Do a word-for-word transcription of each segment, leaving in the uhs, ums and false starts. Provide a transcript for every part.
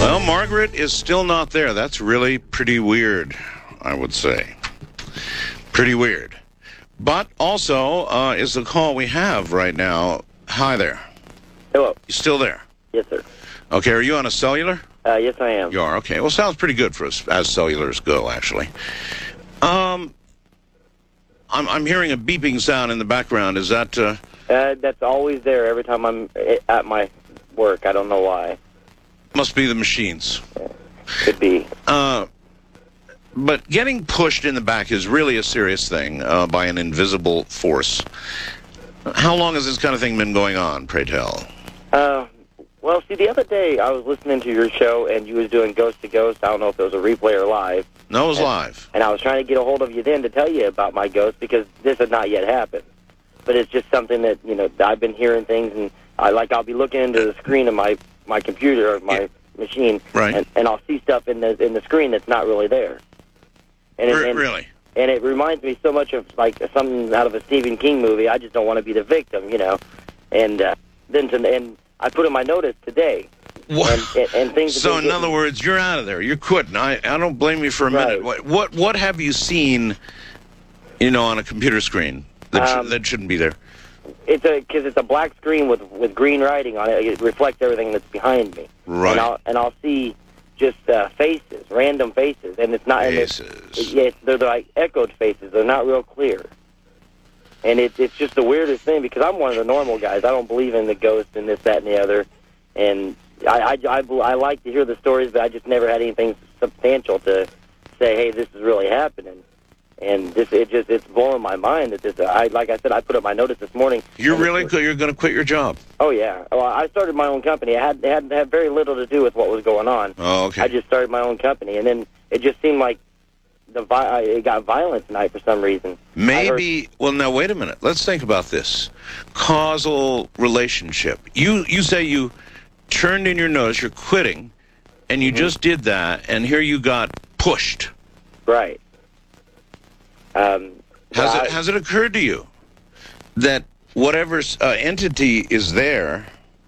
Well, Margaret is still not there. That's really pretty weird, I would say. Pretty weird. But also uh, is the call we have right now. Hi there. Hello. You still there? Yes, sir. Okay, are you on a cellular? Uh, yes, I am. You are, okay. Well, sounds pretty good for us as cellulars go, actually. Um, I'm, I'm hearing a beeping sound in the background. Is that... Uh, Uh, that's always there every time I'm at my work. I don't know why. must be the machines. Could be. Uh, but getting pushed in the back is really a serious thing uh, by an invisible force. How long has this kind of thing been going on, pray tell? Uh, well, see, the other day I was listening to your show, and you was doing Ghost to Ghost. I don't know if it was a replay or live. No, it was and, live. And I was trying to get a hold of you then to tell you about my ghost, because this had not yet happened. But it's just something that, you know, I've been hearing things, and I like I'll be looking into the screen of my, my computer or my yeah. machine, right. and, and I'll see stuff in the in the screen that's not really there. And it, R- and, really? And it reminds me so much of, like, something out of a Stephen King movie. I just don't want to be the victim, you know. And uh, then to, and I put in my notice today. What? And, and, and things so, in getting, other words, you're out of there. You're quitting. I, I don't blame you for a right. minute. What, what what have you seen, you know, on a computer screen that, um, sh- that shouldn't be there? It's a because it's a black screen with with green writing on it. It reflects everything that's behind me. Right. And I'll and I'll see just uh, faces, random faces, and it's not. Faces. And it's, yeah, it's, they're like echoed faces. They're not real clear. And it's it's just the weirdest thing, because I'm one of the normal guys. I don't believe in the ghosts and this, that, and the other. And I I, I, I like to hear the stories, but I just never had anything substantial to say, hey, this is really happening. And this, it just, it's blowing my mind that this, I, like I said, I put up my notice this morning. You're really, co- you're going to quit your job? Oh, yeah. Well, I started my own company. It had, it had, had very little to do with what was going on. Oh, okay. I just started my own company, and then it just seemed like the vi- it got violent tonight for some reason. Maybe, heard, well, now, wait a minute. Let's think about this. Causal relationship. You, you say you turned in your notice, you're quitting, and you mm-hmm. just did that, and here you got pushed. Right. Um, has I, it has it occurred to you that whatever uh, entity is there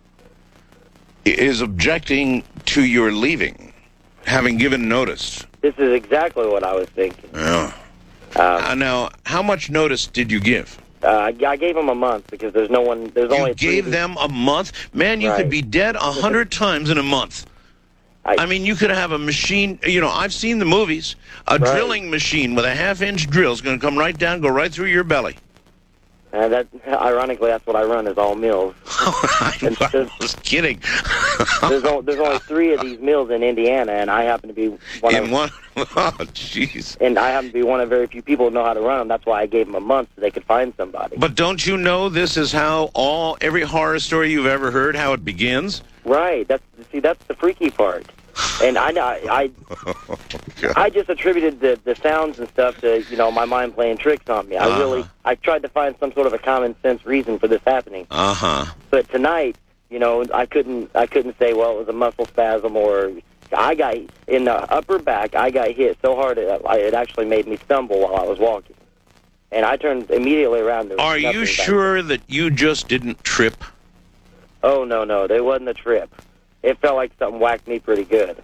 is objecting to your leaving, having given notice? This is exactly what I was thinking. Yeah. Um, uh, now, how much notice did you give? Uh, I, I gave them a month, because there's no one. There's you only. You gave three them a month, man. You right. could be dead a hundred times in a month. I, I mean, you could have a machine, you know, I've seen the movies. A right. drilling machine with a half-inch drill is going to come right down, go right through your belly. Uh, that, ironically, that's what I run, is all mills. I was kidding. there's, only, there's only three of these mills in Indiana, and I happen to be one in of one. Oh, jeez. And I happen to be one of very few people who know how to run them. That's why I gave them a month, so they could find somebody. But don't you know this is how all every horror story you've ever heard, how it begins? Right. That's see, that's the freaky part. And I, I, I, oh, I just attributed the the sounds and stuff to, you know, my mind playing tricks on me. I uh-huh. really, I tried to find some sort of a common sense reason for this happening. Uh huh. But tonight, you know, I couldn't, I couldn't say, well, it was a muscle spasm, or I got in the upper back. I got hit so hard it, it actually made me stumble while I was walking. And I turned immediately around. There was Are you back sure there. that you just didn't trip? Oh no, no, there wasn't a trip. It felt like something whacked me pretty good.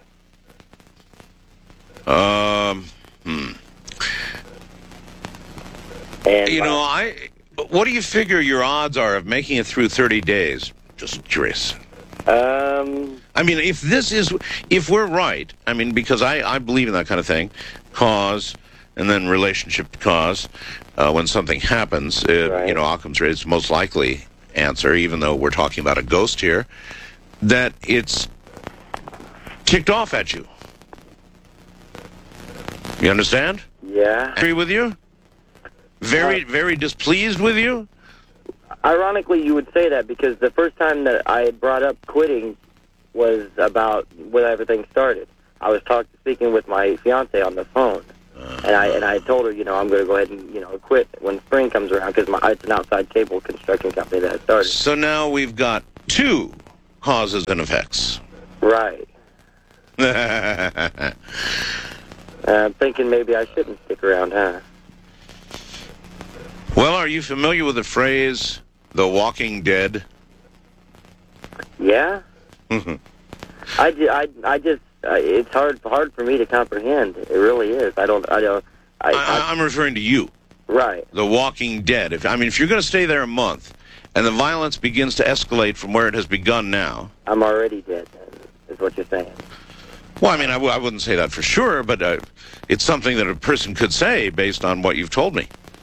Um, hmm. And you my, know, I. What do you figure your odds are of making it through thirty days? Just curious. Um. I mean, if this is, if we're right, I mean, because I, I believe in that kind of thing, cause and then relationship to cause. Uh, when something happens, uh, right. you know, Occam's razor is most likely answer, even though we're talking about a ghost here, that it's kicked off at you. You understand? Yeah. Agree with you? Very, uh, very displeased with you? Ironically, you would say that, because the first time that I had brought up quitting was about when everything started. I was talking, speaking with my fiance on the phone, uh, and I and I told her, you know, I'm going to go ahead and, you know, quit when spring comes around, because it's an outside cable construction company that I started. So now we've got two causes and effects. Right. uh, I'm thinking maybe I shouldn't stick around, huh? Well, are you familiar with the phrase, The Walking Dead? Yeah? Mm-hmm. I, ju- I, I just, uh, it's hard hard for me to comprehend. It really is. I don't, I don't. I, I, I'm referring to you. Right. The Walking Dead. If I mean, if you're going to stay there a month, and the violence begins to escalate from where it has begun now. I'm already dead, then, is what you're saying. Well, I mean, I, w- I wouldn't say that for sure, but uh, it's something that a person could say based on what you've told me.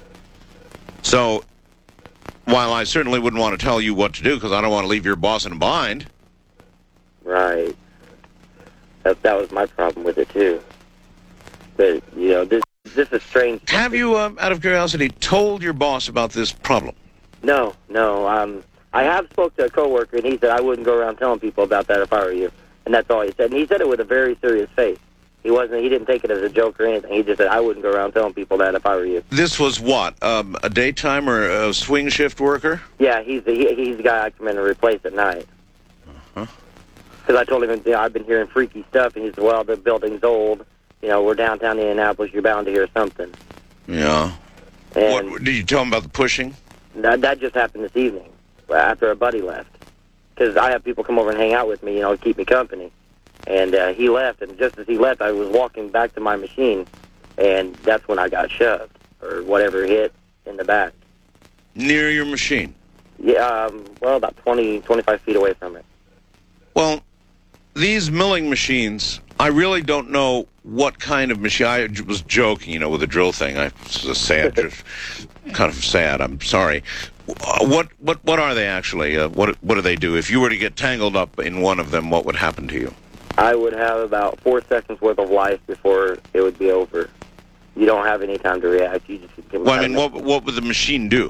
So, while I certainly wouldn't want to tell you what to do because I don't want to leave your boss in a bind. Right. That, that was my problem with it, too. But, you know, this, this is strange. Have you, um, out of curiosity, told your boss about this problem? No, no. Um, I have spoke to a coworker, and he said I wouldn't go around telling people about that if I were you. And that's all he said. And he said it with a very serious face. He wasn't. He didn't take it as a joke or anything. He just said I wouldn't go around telling people that if I were you. This was what? Um, a daytime or a swing shift worker? Yeah, he's the, he, he's the guy I come in and replace at night. Uh-huh. Because I told him, you know, I've been hearing freaky stuff, and he said, well, the building's old. You know, we're downtown Indianapolis. You're bound to hear something. Yeah. And What, did you tell him about the pushing? that, that just happened this evening after a buddy left. Because I have people come over and hang out with me, you know, to keep me company. And uh, he left, and just as he left, I was walking back to my machine, and that's when I got shoved, or whatever hit in the back. Near your machine? Yeah, um, well, about twenty, twenty-five feet away from it. Well, these milling machines, I really don't know what kind of machine. I was joking, you know, with the drill thing. I was sad, just kind of sad. I'm sorry. Uh, what what what are they actually? Uh, what what do they do? If you were to get tangled up in one of them, what would happen to you? I would have about four seconds worth of life before it would be over. You don't have any time to react. You just get Well, I mean, what what would the machine do?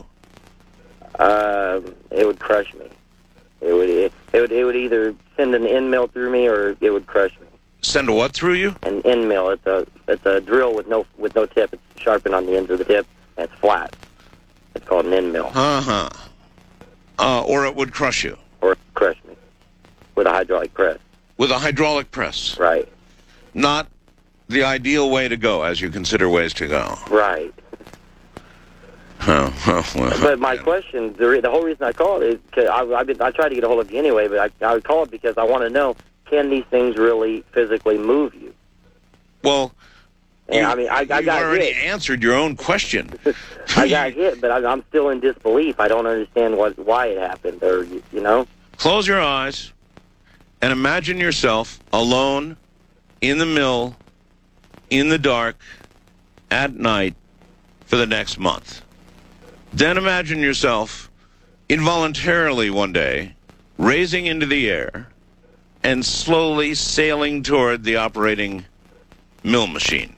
Um, it would crush me. It would it, it would it would either send an end mill through me or it would crush me. Send a what through you? An end mill. It's a it's a drill with no with no tip. It's sharpened on the ends of the tip and it's flat. It's called an end mill. Uh huh. Uh, or it would crush you Or crush me with a hydraulic press. with a hydraulic press. Right. Not the ideal way to go, as you consider ways to go. Right. Oh, oh, well, But my question, the, re- the whole reason I called is because I, I've been, I tried to get a hold of you anyway, but I, I called because I want to know, can these things really physically move you? well, And, you, I mean, I, I you've got already hit. answered your own question. I got hit, but I, I'm still in disbelief. I don't understand what why it happened, or you, you know. Close your eyes and imagine yourself alone in the mill, in the dark, at night for the next month. Then imagine yourself involuntarily one day raising into the air and slowly sailing toward the operating mill machine.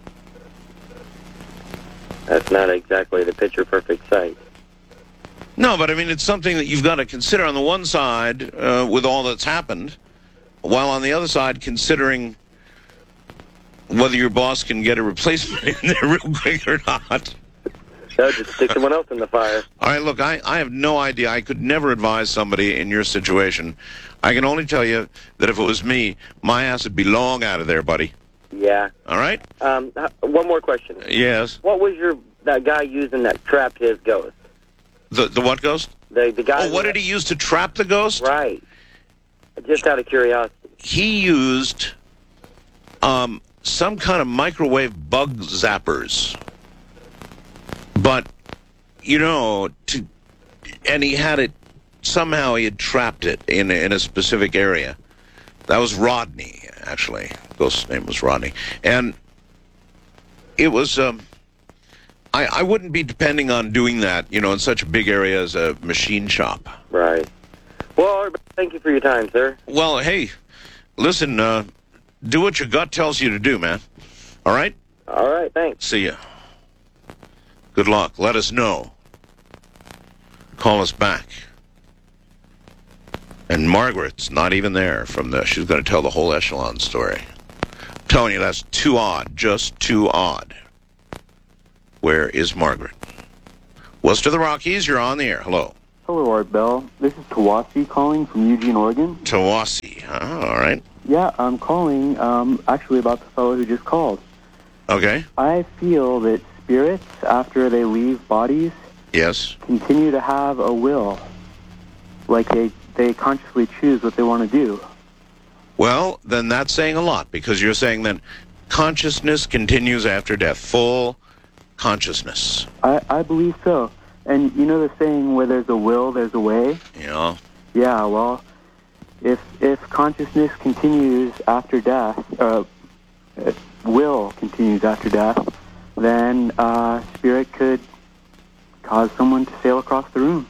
That's not exactly the picture-perfect sight. No, but I mean, it's something that you've got to consider on the one side uh, with all that's happened, while on the other side considering whether your boss can get a replacement in there real quick or not. No, just stick someone else in the fire. All right, look, I, I have no idea. I could never advise somebody in your situation. I can only tell you that if it was me, my ass would be long out of there, buddy. Yeah. All right? Um, h- one more question. Yes. What was your that guy using that trapped his ghost? The the what ghost? The the guy. Oh, what did he use to trap the ghost? Right. Just out of curiosity. He used um, some kind of microwave bug zappers. But, you know, to, and he had it, somehow he had trapped it in, in a specific area. That was Rodney, actually. Ghost's name was Rodney. And it was, um, I, I wouldn't be depending on doing that, you know, in such a big area as a machine shop. Right. Well, thank you for your time, sir. Well, hey, listen, uh, do what your gut tells you to do, man. All right? All right, thanks. See ya. Good luck. Let us know. Call us back. And Margaret's not even there from the, she's going to tell the whole echelon story. I'm telling you, that's too odd. Just too odd. Where is Margaret? West of the Rockies, you're on the air. Hello. Hello, Art Bell. This is Tawasi calling from Eugene, Oregon. Tawasi. Oh, all right. Yeah, I'm calling um, actually about the fellow who just called. Okay. I feel that spirits, after they leave bodies, Yes. continue to have a will. Like they, they consciously choose what they want to do. Well, then that's saying a lot, because you're saying that consciousness continues after death, full consciousness. I, I believe so. And you know the saying, where there's a will, there's a way? Yeah. Yeah, well, if if consciousness continues after death, uh, if will continues after death, then uh, spirit could cause someone to sail across the room.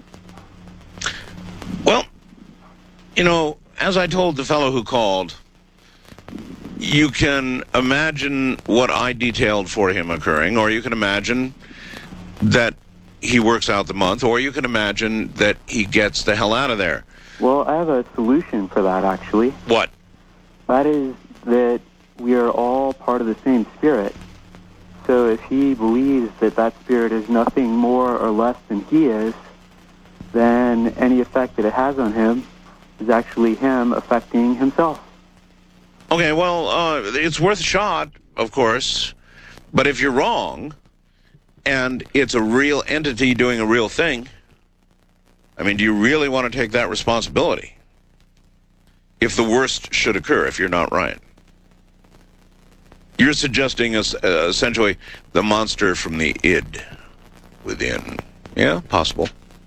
Well, you know, as I told the fellow who called, you can imagine what I detailed for him occurring, or you can imagine that he works out the month, or you can imagine that he gets the hell out of there. Well, I have a solution for that, actually. What? That is that we are all part of the same spirit. So if he believes that that spirit is nothing more or less than he is, then any effect that it has on him is actually him affecting himself. Okay, well, uh, it's worth a shot, of course, but if you're wrong, and it's a real entity doing a real thing, I mean, do you really want to take that responsibility if the worst should occur, if you're not right? You're suggesting us, uh, essentially the monster from the id within. Yeah, possible.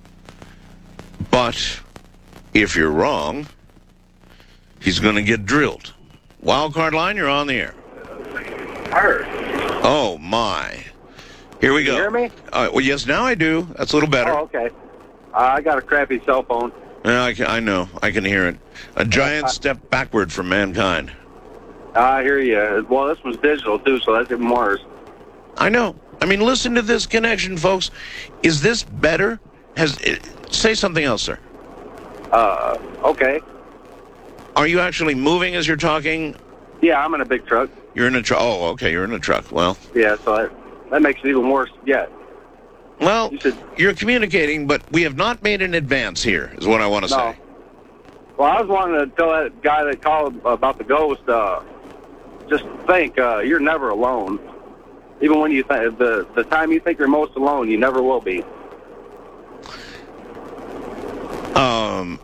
But if you're wrong, he's going to get drilled. Wildcard line, you're on the air. Heard. Oh, my. Here we Can go. you hear me? Uh, well, yes, now I do. That's a little better. Oh, okay. Uh, I got a crappy cell phone. Yeah, I, can, I know. I can hear it. A giant step backward for mankind. I hear you. Well, this was digital, too, so that's even worse. I know. I mean, listen to this connection, folks. Is this better? Has it, say something else, sir. Uh, okay. Are you actually moving as you're talking? Yeah, I'm in a big truck. You're in a truck. Oh, okay. You're in a truck. Well. Yeah, so that, that makes it even worse yet. Well, You should- you're communicating, but we have not made an advance here, is what I want to No. say. Well, I was wanting to tell that guy that called about the ghost, uh, just think, uh, you're never alone. Even when you think, the, the time you think you're most alone, you never will be. Um.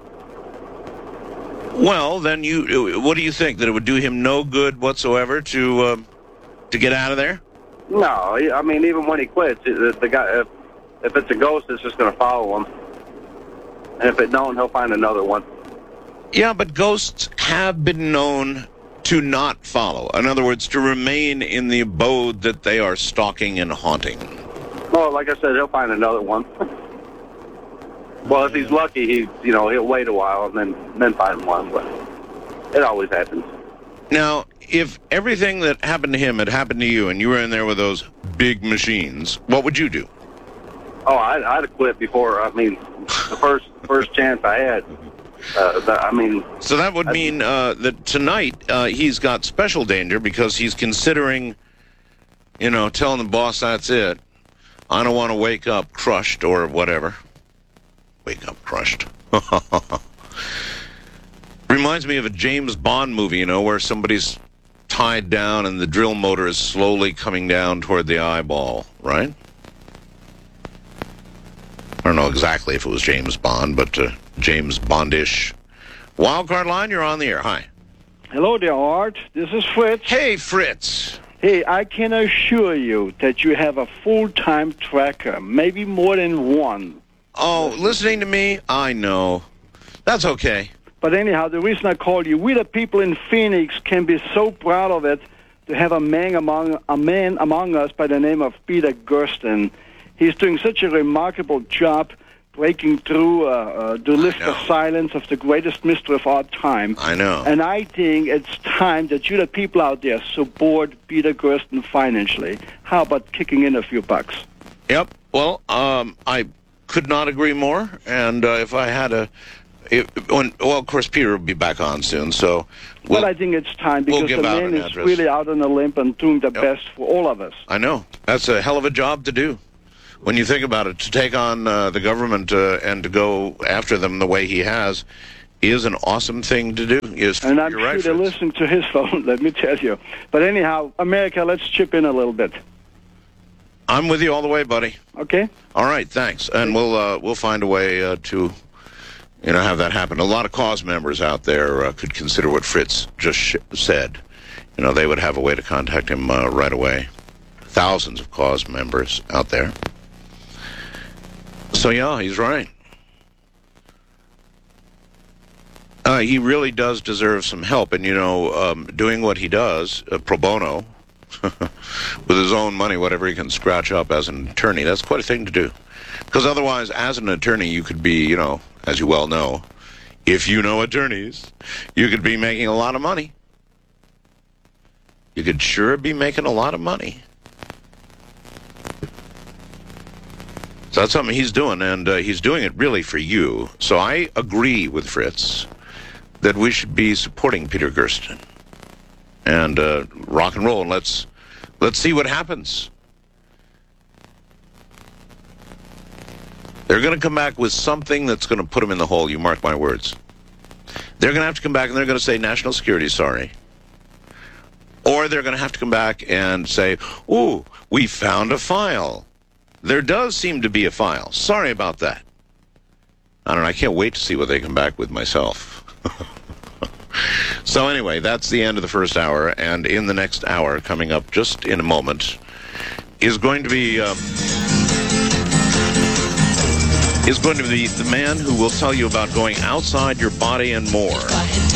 Well, then you. What do you think? That it would do him no good whatsoever to uh, to get out of there? No, I mean, even when he quits, the, the guy, if, if it's a ghost, it's just going to follow him. And if it don't, he'll find another one. Yeah, but ghosts have been known to not follow. In other words, to remain in the abode that they are stalking and haunting. Well, like I said, he'll find another one. Well, if he's lucky, he, you know, he'll wait a while and then, then find one. But it always happens. Now, if everything that happened to him had happened to you and you were in there with those big machines, what would you do? Oh, I'd, I'd have quit before. I mean, the first first chance I had. Uh, the, I mean, So that would mean uh, that tonight uh, he's got special danger because he's considering, you know, telling the boss, that's it. I don't want to wake up crushed or whatever. Wake up crushed. Reminds me of a James Bond movie, you know, where somebody's tied down and the drill motor is slowly coming down toward the eyeball, right? I don't know exactly if it was James Bond, but uh, James Bondish. Wildcard line, you're on the air. Hi. Hello there, Art. This is Fritz. Hey, Fritz. Hey, I can assure you that you have a full-time tracker, maybe more than one. Oh, listening to me? I know. That's okay. But anyhow, the reason I called you, we the people in Phoenix can be so proud of it to have a man among a man among us by the name of Peter Gersten. He's doing such a remarkable job breaking through uh, uh, the lift of silence of the greatest mystery of our time. I know. And I think it's time that you the people out there support Peter Gersten financially. How about kicking in a few bucks? Yep. Well, um, I could not agree more. And uh, if I had a... It, when, well, of course, Peter will be back on soon, so... We'll, well, I think it's time because we'll give the out man an is address. really out on a limb and doing the Yep. best for all of us. I know. That's a hell of a job to do. When you think about it, to take on uh, the government uh, and to go after them the way he has is an awesome thing to do. Yes, And I'm you're sure right, they're Fritz. listening to his phone, let me tell you. But anyhow, America, let's chip in a little bit. I'm with you all the way, buddy. Okay? All right, thanks. And we'll uh, we'll find a way uh, to you know, have that happen. A lot of cause members out there uh, could consider what Fritz just sh- said. You know, they would have a way to contact him uh, right away. Thousands of cause members out there. So, yeah, he's right. Uh, he really does deserve some help. And, you know, um, doing what he does, uh, pro bono, with his own money, whatever he can scratch up as an attorney, that's quite a thing to do. Because otherwise, as an attorney, you could be, you know, as you well know, if you know attorneys, you could be making a lot of money. You could sure be making a lot of money. So that's something he's doing, and uh, he's doing it really for you. So I agree with Fritz that we should be supporting Peter Gersten and uh, rock and roll, and let's let's see what happens. They're going to come back with something that's going to put them in the hole, you mark my words. They're going to have to come back and they're going to say, national security, sorry. Or they're going to have to come back and say, ooh, we found a file. There does seem to be a file. Sorry about that. I don't know, I can't wait to see what they come back with myself. So anyway, that's the end of the first hour, and in the next hour, coming up just in a moment, is going to be... Um, is going to be the man who will tell you about going outside your body and more.